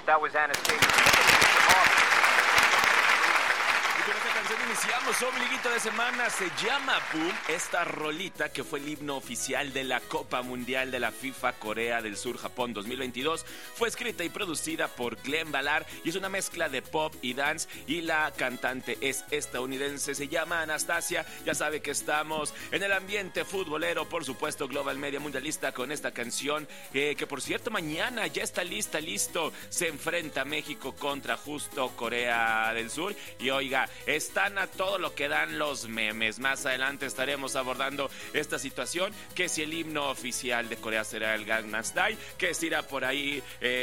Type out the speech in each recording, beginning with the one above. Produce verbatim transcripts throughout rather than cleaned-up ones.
That was Anastasia. Y con esta canción iniciamos ombliguito de semana. Se llama Boom. Esta rolita que fue el himno oficial de la Copa Mundial de la FIFA Corea del Sur Japón dos mil veintidós fue escrita y producida por Glenn Ballard y es una mezcla de pop y dance, y la cantante es estadounidense, se llama Anastasia. Ya sabe que estamos en el ambiente futbolero, por supuesto Global Media Mundialista con esta canción, eh, que por cierto mañana ya está lista, listo, se enfrenta México contra justo Corea del Sur. Y oiga, están a todo lo que dan los memes. Más adelante estaremos abordando esta situación, que si el himno oficial de Corea será el Gangnam Style, que si irá por ahí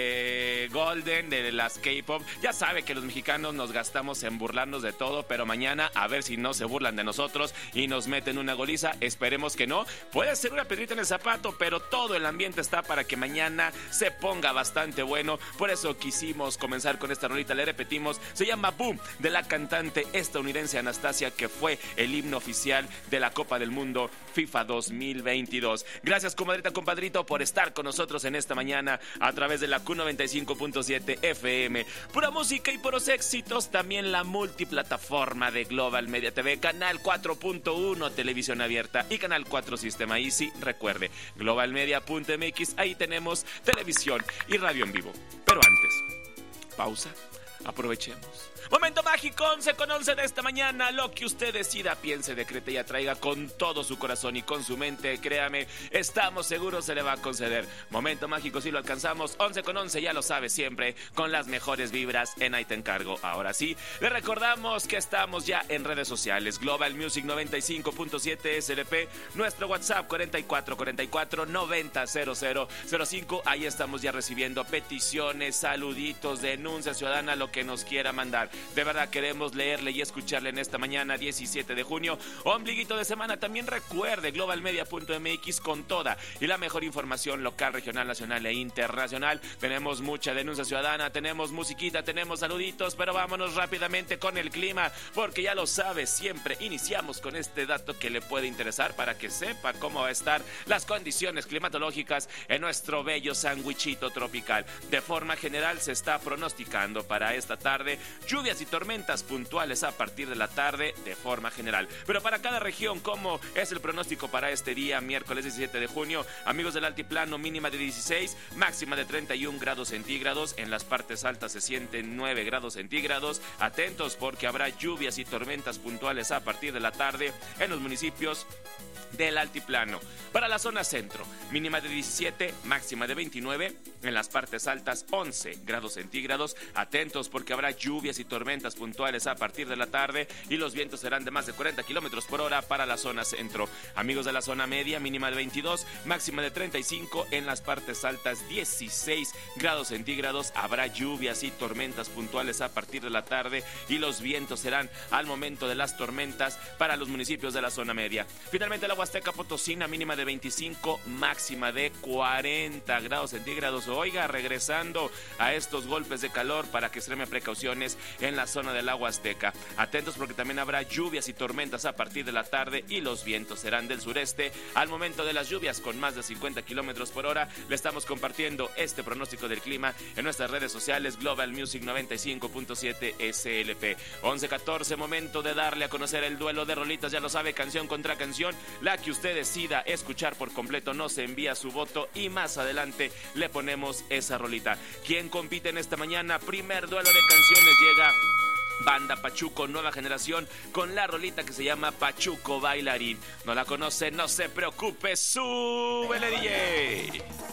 eh, Golden de las K-pop. Ya sabe que los mexicanos nos gastamos en burlarnos de todo, pero mañana a ver si no se burlan de nosotros y nos meten una goliza. Esperemos que no. Puede ser una pedrita en el zapato, pero todo el ambiente está para que mañana se ponga bastante bueno. Por eso quisimos comenzar con esta rolita. Le repetimos, se llama Boom, de la cantante estadounidense Anastasia, que fue el himno oficial de la Copa del Mundo FIFA dos mil veintidós. Gracias, comadrita, compadrito, por estar con nosotros en esta mañana a través de la Q noventa y cinco punto siete F M. Pura música y puros éxitos. También la multiplataforma de Global Media T V, Canal cuatro punto uno, Televisión Abierta, y Canal cuatro Sistema Easy. Recuerde, globalmedia punto m x, ahí tenemos televisión y radio en vivo. Pero antes, pausa, aprovechemos. Momento mágico, once con once de esta mañana. Lo que usted decida, piense, decrete y atraiga con todo su corazón y con su mente. Créame, estamos seguros se le va a conceder. Momento mágico si lo alcanzamos. once con once, ya lo sabe, siempre con las mejores vibras en Ahí Te Encargo. Ahora sí, le recordamos que estamos ya en redes sociales. Global Music noventa y cinco punto siete S L P. Nuestro WhatsApp cuarenta y cuatro cuarenta y cuatro noventa cero cero cero cinco. Ahí estamos ya recibiendo peticiones, saluditos, denuncias ciudadana, lo que nos quiera mandar. De verdad queremos leerle y escucharle en esta mañana diecisiete de junio, ombliguito de semana. También recuerde globalmedia punto m x con toda y la mejor información local, regional, nacional e internacional. Tenemos mucha denuncia ciudadana, tenemos musiquita, tenemos saluditos, pero vámonos rápidamente con el clima, porque ya lo sabe, siempre iniciamos con este dato que le puede interesar para que sepa cómo va a estar las condiciones climatológicas en nuestro bello sandwichito tropical. De forma general se está pronosticando para esta tarde lluvias y tormentas puntuales a partir de la tarde de forma general. Pero para cada región, ¿cómo es el pronóstico para este día, miércoles diecisiete de junio? Amigos del altiplano, mínima de dieciséis, máxima de treinta y un grados centígrados. En las partes altas se sienten nueve grados centígrados. Atentos porque habrá lluvias y tormentas puntuales a partir de la tarde en los municipios del altiplano. Para la zona centro, mínima de diecisiete, máxima de veintinueve, en las partes altas once grados centígrados. Atentos porque habrá lluvias y tormentas puntuales a partir de la tarde y los vientos serán de más de cuarenta kilómetros por hora para la zona centro. Amigos de la zona media, mínima de veintidós, máxima de treinta y cinco, en las partes altas dieciséis grados centígrados. Habrá lluvias y tormentas puntuales a partir de la tarde y los vientos serán al momento de las tormentas para los municipios de la zona media. Finalmente la Huasteca Potosina, mínima de veinticinco, máxima de cuarenta grados centígrados. Oiga, regresando a estos golpes de calor para que extreme precauciones en la zona del agua Huasteca. Atentos porque también habrá lluvias y tormentas a partir de la tarde y los vientos serán del sureste al momento de las lluvias con más de cincuenta kilómetros por hora. Le estamos compartiendo este pronóstico del clima en nuestras redes sociales Global Music noventa y cinco punto siete S L P. once catorce, momento de darle a conocer el duelo de rolitas, ya lo sabe, canción contra canción. La que usted decida escuchar por completo nos envía su voto y más adelante le ponemos esa rolita. ¿Quién compite en esta mañana? Primer duelo de canciones, llega Banda Pachuco, nueva generación, con la rolita que se llama Pachuco Bailarín. ¿No la conoce? No se preocupe, súbele D J.